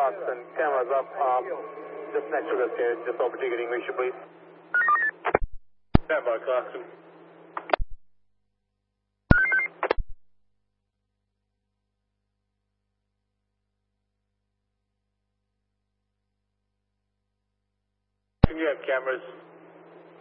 Clarkson, cameras up, just next to the stairs, just over ticketing, make sure please. Stand by, Clarkson. You have cameras